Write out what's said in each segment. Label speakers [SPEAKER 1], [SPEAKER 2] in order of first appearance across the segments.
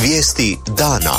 [SPEAKER 1] Vijesti dana.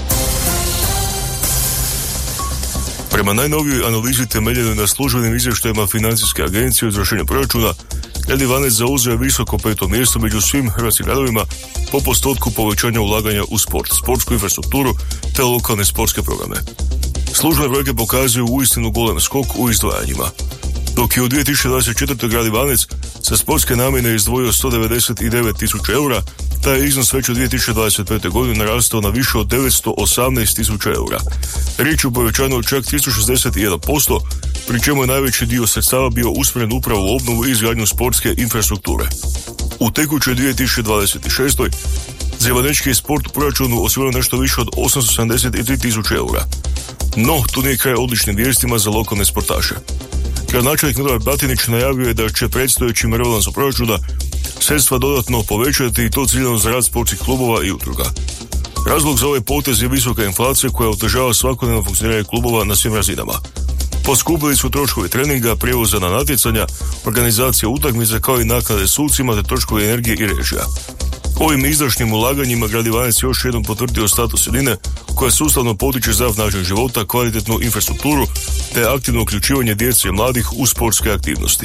[SPEAKER 2] Prema najnovijoj analizi temeljenoj na službenim izvještajima Financijske agencije o izvršenju proračuna, grad Ivanec zauzeo visoko 5. mjesto među svim hrvatskim gradovima po postotku povećanja ulaganja u sport, sportsku infrastrukturu te lokalne sportske programe. Službene brojke pokazuju uistinu golem skok u izdvajanjima. Dok je u 2024. grad Ivanec za sportske namjene izdvojio 199.000 eura, taj je iznos već u 2025. godini narastao na više od 918.000 eura. Riječ je o povećanju od čak 361%, pri čemu je najveći dio sredstava bio usmjeren upravo u obnovu i izgradnju sportske infrastrukture. U tekućoj 2026. za ivanečki sport u proračunu osigurano nešto više od 873.000 eura. No, tu nije kraj odličnim vijestima za lokalne sportaše. Gradonačelnik Milorad Batinić najavio je da će predstojećim rebalansom proračuna sredstva dodatno povećati i to ciljano za rad sportskih klubova i udruga. Razlog za ovaj potez je visoka inflacija koja otežava svakodnevno funkcioniranje klubova na svim razinama. Poskupili su troškovi treninga, prijevoza na natjecanja, organizacija utakmica kao i naknade sucima te troškovi energije i režija. Ovim izdašnim ulaganjima grad Ivanec još jednom potvrdio status sredine koja sustavno potiče zdrav način života, kvalitetnu infrastrukturu te aktivno uključivanje djece i mladih u sportske aktivnosti.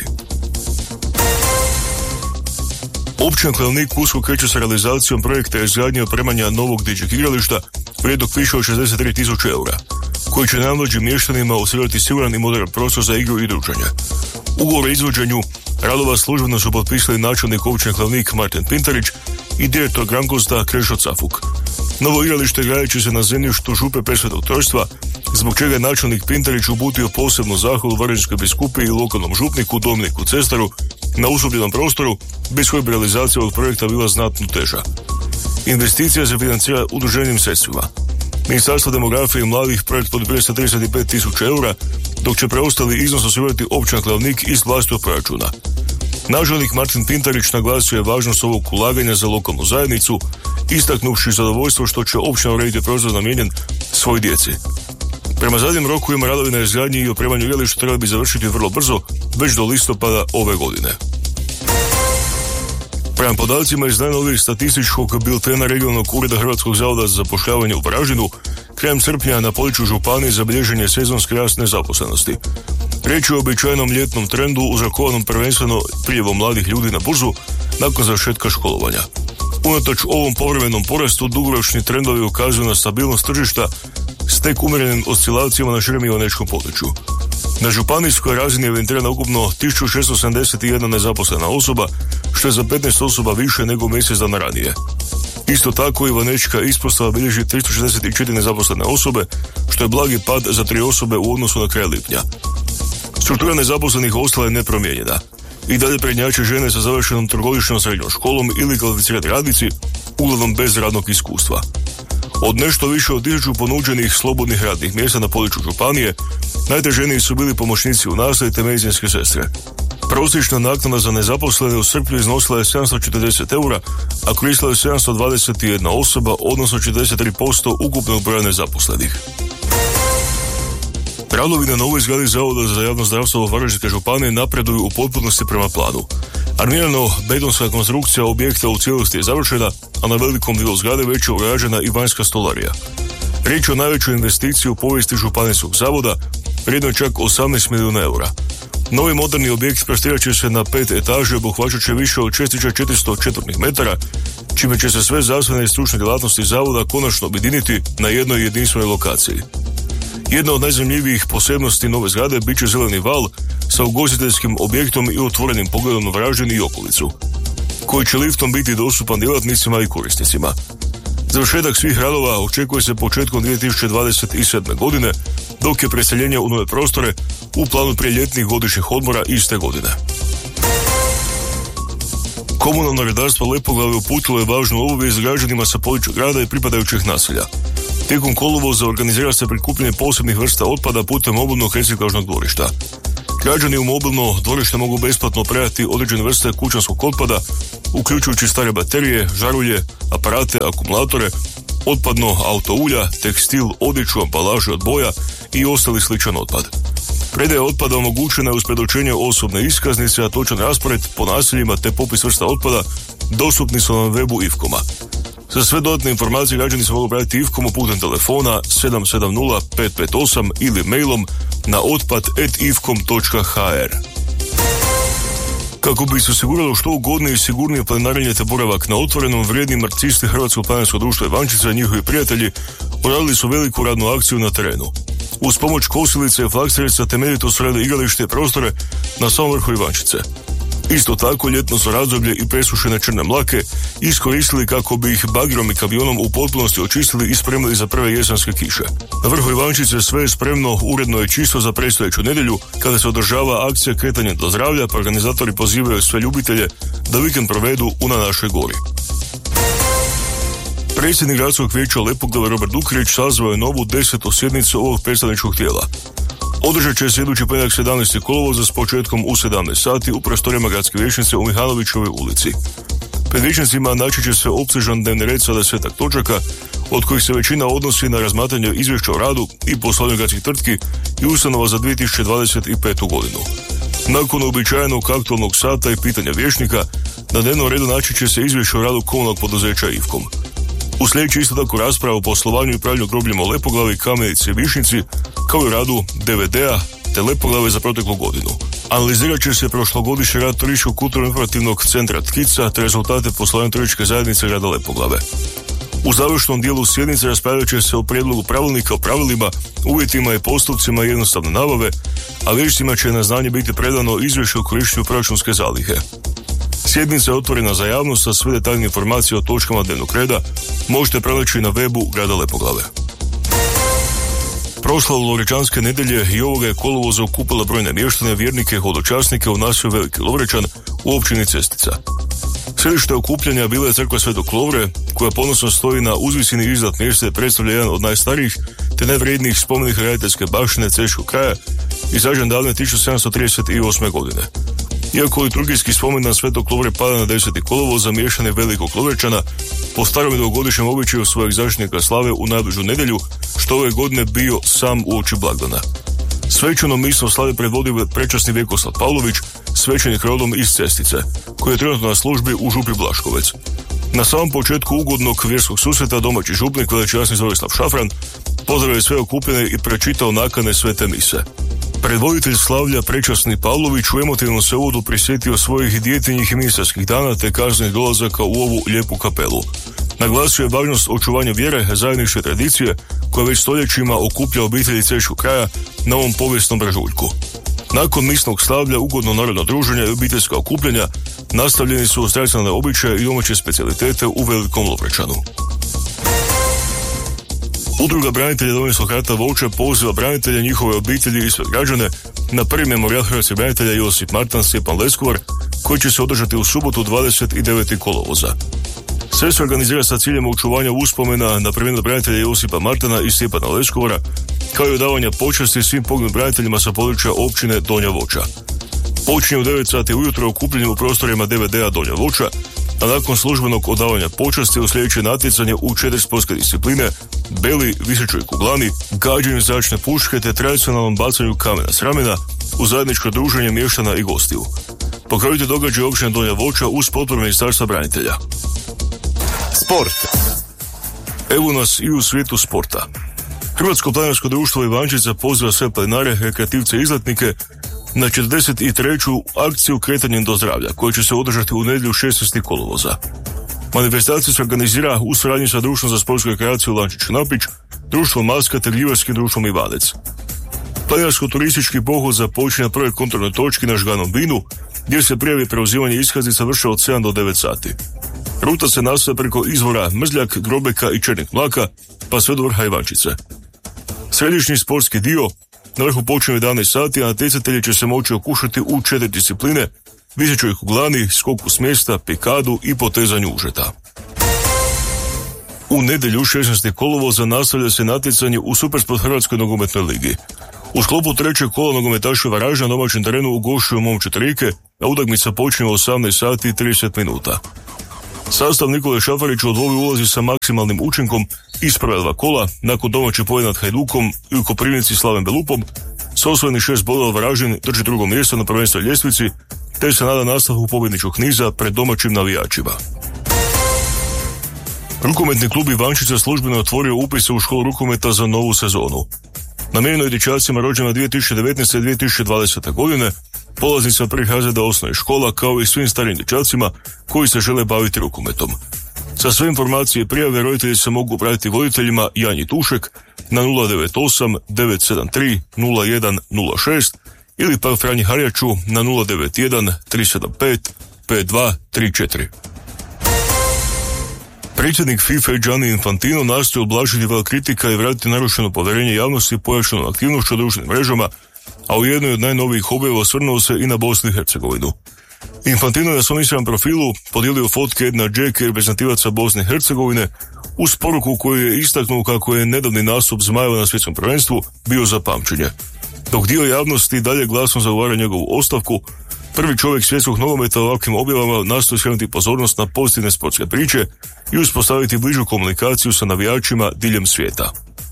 [SPEAKER 2] Općina Klenovnik usko kreće sa realizacijom projekta izgradnje i opremanja novog dječjeg igrališta vrijednog više od 63.000 eura, koji će najmlađim mještanima osigurati siguran i moderan prostor za igru i druženje. Ugovor o izvođenju radova službeno su potpisali načelnik općine Klenovnik Martin Pintarić i direktor Grankosta Krešo Cafuk. Novo igralište gradit će se na zemljištu župe Presvetog Trojstva, zbog čega je načelnik Pintarić uputio posebnu zahvalu Varaždinskoj biskupiji i lokalnom župniku Dominiku Cestaru na usubljenom prostoru, bez koje bi realizacija ovog projekta bila znatno teža. Investicija se financira udruženim sredstvima. Ministarstvo demografije i mladih projekt podupire sa 35.000 eura, dok će preostali iznos osigurati općina Klenovnik iz vlastitog proračuna. Načelnik Martin Pintarić naglasio je važnost ovog ulaganja za lokalnu zajednicu, istaknuvši zadovoljstvo što će općina urediti prostor namijenjen svoj djeci. Prema zadnjim rokovima radovi na izgradnji i opremanju igrališta trebali bi završiti vrlo brzo, već do listopada ove godine. Prema podacima iz najnovijeg statističkog biltena regionalnog ureda Hrvatskog zavoda za zapošljavanje u Varaždinu, krajem srpnja na području županije zabilježen je sezonski rast nezaposlenosti. Riječ je o običajnom ljetnom trendu uzrokovanom prvenstveno priljevom mladih ljudi na burzu nakon završetka školovanja. Unatoč ovom povremenom porastu dugoročni trendovi ukazuju na stabilnost tržišta s tek umjerenim oscilacijama na širem ivanečkom području. Na županijskoj razini je evidentirana ukupno 1671 nezaposlena osoba, što je za 15 osoba više nego mjesec dana ranije. Isto tako ivanečka ispostava bilježi 364 nezaposlene osobe, što je blagi pad za 3 osobe u odnosu na kraj lipnja. Struktura nezaposlenih ostala je nepromijenjena. I dalje prednjače žene sa završenom trogodišnjom srednjom školom ili kvalificirani radnici, uglavnom bez radnog iskustva. Od nešto više od 1000 ponuđenih slobodnih radnih mjesta na području županije, najtraženiji su bili pomoćnici u nastavi te medicinske sestre. Prosječna naknada za nezaposlene u srpnju iznosila je 740 eura, a koristila je 721 osoba, odnosno 43% ukupnog broja nezaposlenih. Radovi na novoj zgradi Zavoda za javno zdravstvo Varaždinske županije napreduju u potpunosti prema planu. Armirano-betonska konstrukcija objekta u cijelosti je završena, a na velikom dijelu zgrade već je ugrađena i vanjska stolarija. Riječ je o najvećoj investiciji u povijesti županijskog zavoda, vrijedno čak 18 milijuna eura. Novi moderni objekt prostirat će se na 5 etaže, obuhvaćat će više od 6400 četvornih metara, čime će se sve zdravstvene i stručne djelatnosti zavoda konačno objediniti na jednoj jedinstvenoj lokaciji. Jedna od najzanimljivijih posebnosti nove zgrade bit će zeleni val sa ugostiteljskim objektom i otvorenim pogledom na Varaždin i okolicu, koji će liftom biti dostupan djelatnicima i korisnicima. Završetak svih radova očekuje se početkom 2027. godine, dok je preseljenje u nove prostore u planu prije ljetnih godišnjih odmora iste godine. Komunalno redarstvo Lepoglave uputilo je važnu obavijest građanima sa područja grada i pripadajućih naselja. Tijekom kolovoza organizira se prikupljanje posebnih vrsta otpada putem mobilnog reciklažnog dvorišta. Građani u mobilno dvorište mogu besplatno predati određene vrste kućanskog otpada, uključujući stare baterije, žarulje, aparate, akumulatore, otpadno auto ulja, tekstil, odjeću, ambalaže od boja i ostali sličan otpad. Predaja otpada omogućena je uz predočenje osobne iskaznice, a točan raspored po naseljima te popis vrsta otpada dostupni su na webu IFCOM-a. Za sve dodatne informacije građani se mogu obratiti IFCOM-u putem telefona 770 558 ili mailom na otpad@ifcom.hr. Kako bi se osiguralo što ugodnije i sigurnije planinarenje te boravak na otvorenom, vrijedni marksisti Hrvatskog planinarskog društva Ivančica i njihovi prijatelji odradili su veliku radnu akciju na terenu. Uz pomoć kosilice i flaksterica temeljito su radili igralište i prostore na samom vrhu Ivančice. Isto tako, ljetno su razdoblje i presušene črne mlake iskoristili kako bi ih bagerom i kamionom u potpunosti očistili i spremili za prve jesenske kiše. Na vrhu Ivančice sve je spremno, uredno i čisto za predstojeću nedjelju, kada se održava akcija Kretanje do zdravlja, pa organizatori pozivaju sve ljubitelje da vikend provedu na našoj gori. Predsjednik gradskog vijeća Lepoglave Robert Dukrić sazvao je novu 10. sjednicu ovog predstavničkog tijela. Održat će se idući ponedjeljak 17. kolovoza s početkom u 17 sati u prostorijama gradske vijećnice u Mihanovićevoj ulici. Pred vijećnicima naći će se opsežan dnevni red sa 10 točaka, od kojih se većina odnosi na razmatranje izvješća o radu i poslovanju gradskih tvrtki i ustanova za 2025. godinu. Nakon uobičajenog aktualnog sata i pitanja vijećnika, na dnevnom redu naći će se izvješće o radu komunalnog poduzeća IFCOM. Uslijedit će isto tako rasprava o poslovanju i upravljanju grobljima u Lepoglavi, Kamenici i Višnjici, kao i radu DVD-a te Lepoglave za proteklu godinu. Analizirat će se prošlogodišnji rad Turističkog kulturno-informativnog centra Tkica te rezultate poslovanja turističke zajednice grada Lepoglave. U završnom dijelu sjednice raspravljat će se o prijedlogu pravilnika o pravilima, uvjetima i postupcima jednostavne nabave, a vijećnicima će na znanje biti predano izvješće o korištenju proračunske zalihe. Sjednica je otvorena za javnost, a sve detaljne informacije o točkama dnevnog reda možete pronaći na webu grada Lepoglave. Prošle Lovričanske nedjelje i ovoga je kolovoza okupila brojne mještane, vjernike, hodočasnike u naselju Veliki Lovričan u općini Cestica. Središte okupljanja bila je crkva Svetog Lovre, koja ponosno stoji na uzvisini iznad mjesta i predstavlja jedan od najstarijih te najvrijednijih spomenika graditeljske baštine Ceškog kraja, izrađen davne 1738. godine. Iako liturgijski spomen na Svetog Lovre pada na 10. kolovoza, mještani Velikog Lovričana po starom i dugogodišnjem običaju svojeg zaštitnika slave u najbližu nedjelju, što ove godine bio sam uoči blagdana. Svečano mislo slave predvodio prečasni Vjekoslav Pavlović, svećenik rodom iz Cestice, koji je trenutno na službi u župi Blaškovec. Na samom početku ugodnog vjerskog susreta domaći župnik velečasni Zorislav Šafran pozdravio sve okupljene i prečitao nakane svete mise. Predvoditelj slavlja prečasni Pavlović u emotivnom se uvodu prisjetio svojih djetinjih i ministarskih dana te kaznenih dolazaka u ovu lijepu kapelu. Naglasio je važnost očuvanja vjere, zajedničke tradicije koja već stoljećima okuplja obitelji Ceškog kraja na ovom povijesnom brežuljku. Nakon misnog slavlja, ugodno narodno druženje i obiteljska okupljanja nastavljeni su tradicionalne običaje i domaće specijalitete u Velikom Lovričanu. Udruga branitelja Domovinskog rata Voća poziva branitelje, njihove obitelji i sve građane na prvi memorijal hrvatskih branitelja Josip Martan Stjepan Leskovar, koji će se održati u subotu 29. kolovoza. Sve se organizira sa ciljem očuvanja uspomena na preminulo branitelja Josipa Martana i Stjepana Leskovara, kao i odavanja počasti svim poginulim braniteljima sa područja općine Donja Voća. Počinje u 9 sati ujutro okupljenje u prostorima DVD-a Donja Voća, a nakon službenog odavanja počasti uslijedit će natjecanje u 4 sportske discipline: beli, visećoj kuglani, gađanju zračne puške te tradicionalnom bacanju kamena s ramena u zajedničko druženje mještana i gostiju. Pokrovitelj događaja općine Donja Voća uz potporu Ministarstva branitelja.
[SPEAKER 1] Sport.
[SPEAKER 2] Evo nas i u svijetu sporta. Hrvatsko planinarsko društvo Ivančica poziva sve planinare, rekreativce i izletnike na 43. akciju Kretanjem do zdravlja, koja će se održati u nedjelju 16. kolovoza. Manifestacija se organizira u suradnji sa Društvom za sportsku rekreaciju Lančić-Napić, Društvom Maska te Gljivarskim društvom Ivanec. Planinarsko-turistički pohod započinje na prvoj kontrolnoj točki na Žganom Vinu, gdje se prijavi preuzimanje iskaznica vrše od 7 do 9 sati. Ruta se nastavlja preko izvora Mrzljak, Grobeka i Černih mlaka, pa sve do vrha Ivančice. Središnji sportski dio na vrhu počinje u 11 sati, a natjecatelji će se moći okušati u 4 discipline: visećoj kuglani, skoku s mjesta, pikadu i potezanju užeta. U nedjelju 16. kolovoza nastavlja se natjecanje u Supersport Hrvatskoj nogometnoj ligi. U sklopu trećeg kola nogometaši Varaždina na domaćem terenu ugošćuju Momčad Rijeke, a utakmica počinje u 18 sati i 30 minuta. Sastav Nikole Šafarića u dvobi ulazi sa maksimalnim učinkom iz prva 2 kola, nakon domaće pobjede nad Hajdukom i u Koprivnici Slaven Belupom. S osvojenih 6 bodova Varaždin drži drugo mjesto na prvenstvenoj ljestvici, te se nada nastavku pobjedničkog niza pred domaćim navijačima. Rukometni klub Ivančica službeno otvorio upise u školu rukometa za novu sezonu. Namijenjeno je dječacima rođena 2019. i 2020. godine, polaznicima prvih razreda osnovnih škola, kao i svim starijim dječacima koji se žele baviti rukometom. Za sve informacije i prijave roditelji se mogu obratiti voditeljima Janji Tušek na 098 973 0106 ili pak Franji Harjaču na 091 375 5234. Predsjednik FIFA Gianni Infantino nastoji ublažiti val kritika i vratiti narušeno povjerenje javnosti pojačanom aktivnošću društvenim mrežama, a u jednoj od najnovijih objava osvrnuo se i na Bosnu i Hercegovinu. Infantino je na svom Instagram profilu podijelio fotke Edna Džeke, reprezentativaca Bosne i Hercegovine, uz poruku koju je istaknuo kako je nedavni nastup Zmajeva na svjetskom prvenstvu bio za pamćenje. Dok dio javnosti dalje glasno zagovara njegovu ostavku, prvi čovjek svjetskog nogometa ovakvim objavama nastoji skrenuti pozornost na pozitivne sportske priče i uspostaviti bližu komunikaciju sa navijačima diljem svijeta.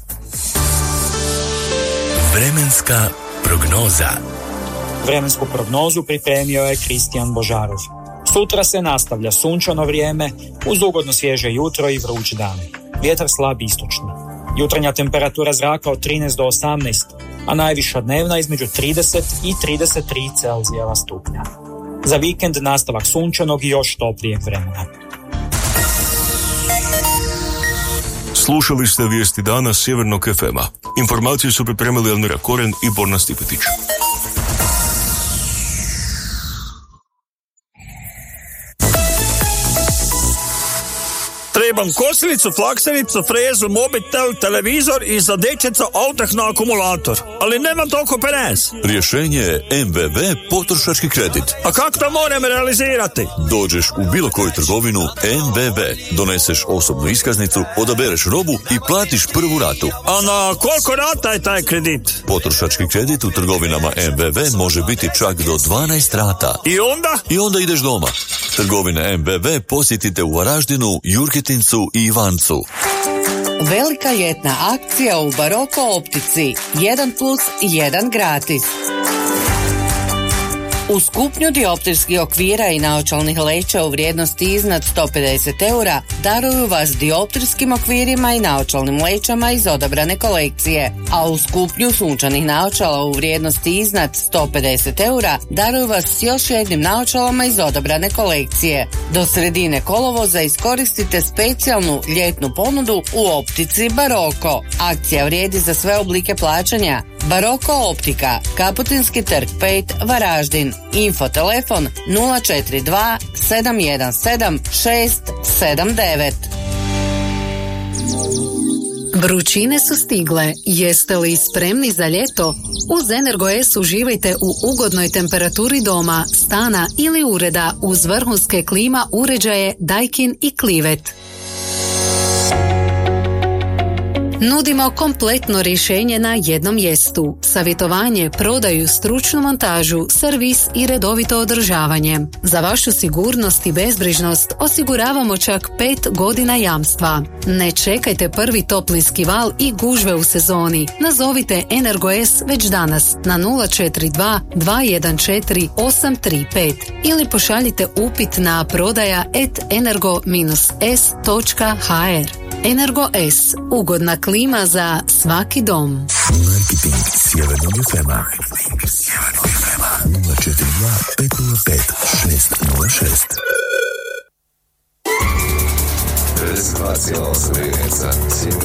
[SPEAKER 3] Vremenska prognoza.
[SPEAKER 4] Vremensku prognozu pripremio je Kristijan Božarov. Sutra se nastavlja sunčano vrijeme uz ugodno svježe jutro i vruć dan. Vjetar slab istočni. Jutarnja temperatura zraka od 13 do 18, a najviša dnevna između 30 i 33 Celzijeva stupnja. Za vikend nastavak sunčanog i još toplijeg vremena.
[SPEAKER 2] Slušali ste vijesti dana Sjevernog FM-a. Informacije su pripremili Elmira Koren i Borna Stipetić.
[SPEAKER 5] Trebam kosilicu, flaksericu, frezu, mobitel, televizor i za dječeco auteh na akumulator. Ali nemam toliko perez.
[SPEAKER 6] Rješenje je MVV potrošački kredit.
[SPEAKER 5] A kako to moram realizirati?
[SPEAKER 6] Dođeš u bilo koju trgovinu MVV, doneseš osobnu iskaznicu, odabereš robu i platiš prvu ratu.
[SPEAKER 5] A na koliko rata je taj kredit?
[SPEAKER 6] Potrošački kredit u trgovinama MVV može biti čak do 12 rata.
[SPEAKER 5] I onda
[SPEAKER 6] ideš doma. Trgovine MVV posjetite u Varaždinu, Jurketincu i Ivancu.
[SPEAKER 7] Velika ljetna akcija u Baroko optici. 1+1 gratis. Uz kupnju dioptrijskih okvira i naočalnih leća u vrijednosti iznad 150 € daruju vas dioptrijskim okvirima i naočalnim lećama iz odabrane kolekcije, a uz kupnju sunčanih naočala u vrijednosti iznad 150 € daruju vas s još jednim naočalama iz odabrane kolekcije. Do sredine kolovoza iskoristite specijalnu ljetnu ponudu u optici Baroko. Akcija vrijedi za sve oblike plaćanja. Baroko optika, Kaputinski trg 5, Varaždin. Info telefon 042 717 679.
[SPEAKER 8] Vrućine su stigle. Jeste li spremni za ljeto? Uz Energo-S uživajte u ugodnoj temperaturi doma, stana ili ureda uz vrhunske klima uređaje Daikin i Clivet. Nudimo kompletno rješenje na jednom mjestu. Savjetovanje, prodaju, stručnu montažu, servis i redovito održavanje. Za vašu sigurnost i bezbrižnost osiguravamo čak 5 godina jamstva. Ne čekajte prvi toplinski val i gužve u sezoni. Nazovite Energo-S već danas na 042 214 835 ili pošaljite upit na prodaja@energo-s.hr. Energo-S, ugodna klima za svaki dom.
[SPEAKER 3] Marketing Sjevernog FM-a 042 505 606.
[SPEAKER 1] Rezervacija 8 jedinica.